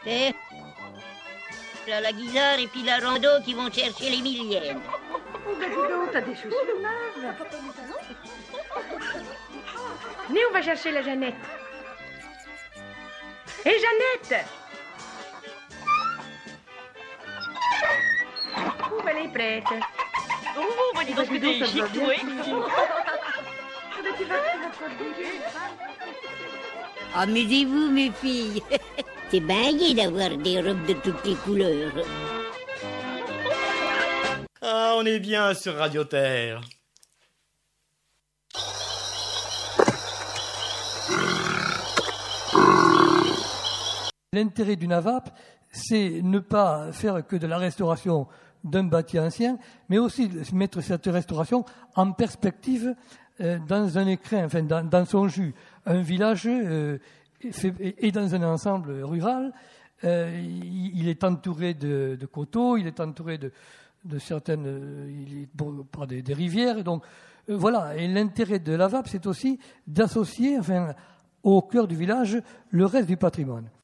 Et là, la guisarde et puis la rando qui vont chercher les millièmes. Oh, ben dis donc, t'as des chaussures neuves. Venez, on va chercher la Jeannette. Hé, Jeannette! Oh, elle est prête. Oh, bah dis donc, que t'es chic, toi. Tu vas te bouger. Amusez-vous, mes filles. C'est bien gai d'avoir des robes de toutes les couleurs. Ah, on est bien sur Radio Terre. L'intérêt d'une AVAP, c'est ne pas faire que de la restauration d'un bâti ancien, mais aussi mettre cette restauration en perspective dans un écrin, enfin dans son jus. Un village est dans un ensemble rural, il est entouré de coteaux, il est entouré de certaines, il est par des rivières, et donc voilà. Et l'intérêt de l'AVAP, c'est aussi d'associer, enfin, au cœur du village, le reste du patrimoine.